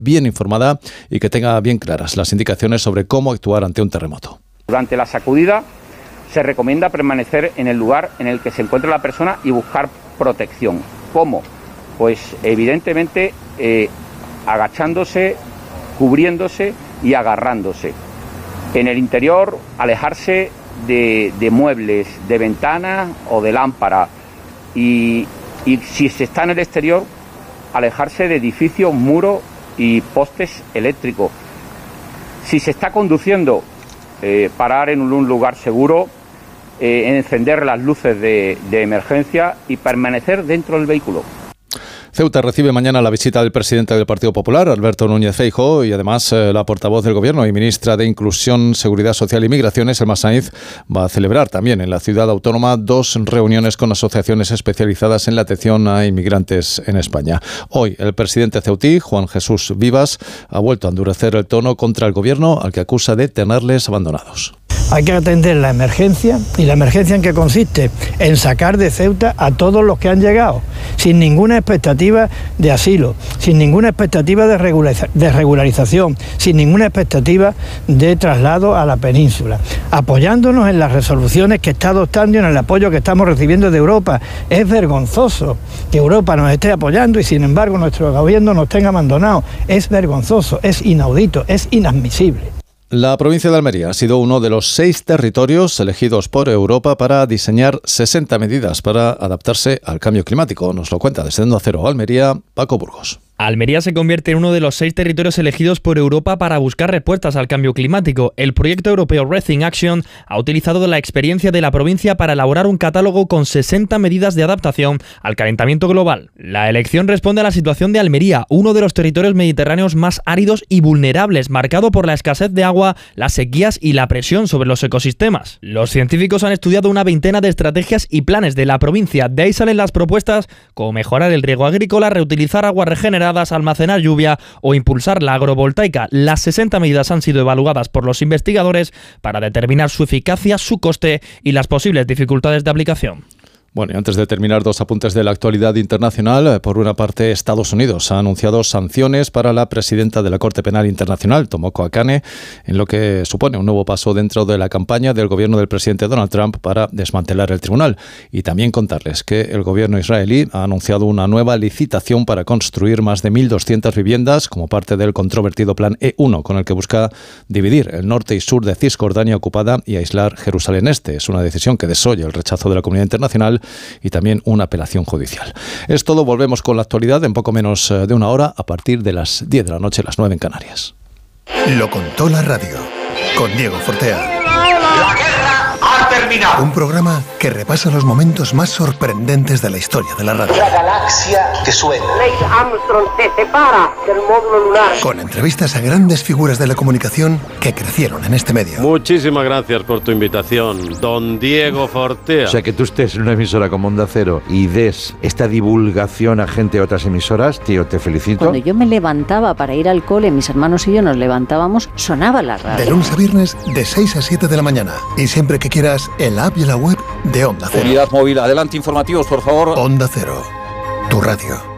bien informada y que tenga bien claras las indicaciones sobre cómo actuar ante un terremoto. Durante la sacudida se recomienda permanecer en el lugar en el que se encuentra la persona y buscar protección. ¿Cómo? Pues evidentemente agachándose, cubriéndose y agarrándose. En el interior, alejarse de muebles, de ventanas o de lámparas. Y si se está en el exterior, alejarse de edificios, muros y postes eléctricos. Si se está conduciendo, parar en un lugar seguro, encender las luces de emergencia y permanecer dentro del vehículo. Ceuta recibe mañana la visita del presidente del Partido Popular, Alberto Núñez Feijóo, y además la portavoz del Gobierno y ministra de Inclusión, Seguridad Social y Migraciones, Elma Sainz, va a celebrar también en la ciudad autónoma 2 reuniones con asociaciones especializadas en la atención a inmigrantes en España. Hoy, el presidente ceutí, Juan Jesús Vivas, ha vuelto a endurecer el tono contra el Gobierno, al que acusa de tenerles abandonados. Hay que atender la emergencia, y la emergencia en qué consiste, en sacar de Ceuta a todos los que han llegado, sin ninguna expectativa de asilo, sin ninguna expectativa de regularización, sin ninguna expectativa de traslado a la península, apoyándonos en las resoluciones que está adoptando y en el apoyo que estamos recibiendo de Europa. Es vergonzoso que Europa nos esté apoyando y sin embargo nuestro gobierno nos tenga abandonados. Es vergonzoso, es inaudito, es inadmisible. La provincia de Almería ha sido uno de los 6 territorios elegidos por Europa para diseñar 60 medidas para adaptarse al cambio climático. Nos lo cuenta desde Onda Cero Almería, Paco Burgos. Almería se convierte en uno de los 6 territorios elegidos por Europa para buscar respuestas al cambio climático. El proyecto europeo Rethink Action ha utilizado la experiencia de la provincia para elaborar un catálogo con 60 medidas de adaptación al calentamiento global. La elección responde a la situación de Almería, uno de los territorios mediterráneos más áridos y vulnerables, marcado por la escasez de agua, las sequías y la presión sobre los ecosistemas. Los científicos han estudiado una veintena de estrategias y planes de la provincia. De ahí salen las propuestas como mejorar el riego agrícola, reutilizar aguas regeneradas, almacenar lluvia o impulsar la agrovoltaica. Las 60 medidas han sido evaluadas por los investigadores para determinar su eficacia, su coste y las posibles dificultades de aplicación. Bueno, y antes de terminar, 2 apuntes de la actualidad internacional. Por una parte, Estados Unidos ha anunciado sanciones para la presidenta de la Corte Penal Internacional, Tomoko Akane, en lo que supone un nuevo paso dentro de la campaña del gobierno del presidente Donald Trump para desmantelar el tribunal. Y también contarles que el gobierno israelí ha anunciado una nueva licitación para construir más de 1.200 viviendas como parte del controvertido Plan E1, con el que busca dividir el norte y sur de Cisjordania ocupada y aislar Jerusalén Este. Es una decisión que desoye el rechazo de la comunidad internacional y también una apelación judicial. Es todo, volvemos con la actualidad en poco menos de una hora a partir de las 10 de la noche, las 9 en Canarias. Lo contó la radio, con Diego Fortea. La guerra ha terminado. Un programa que repasa los momentos más sorprendentes de la historia de la radio. La galaxia que suena. Neil Armstrong se separa del módulo lunar. Con entrevistas a grandes figuras de la comunicación que crecieron en este medio. Muchísimas gracias por tu invitación, don Diego Fortea. O sea, que tú estés en una emisora como Onda Cero y des esta divulgación a gente de otras emisoras, tío, te felicito. Cuando yo me levantaba para ir al cole, mis hermanos y yo nos levantábamos, sonaba la radio. De lunes a viernes, de 6 a 7 de la mañana. Y siempre que quieras, en la app y en la web de Onda Cero. Unidad móvil, adelante, informativos, por favor. Onda Cero, tu radio.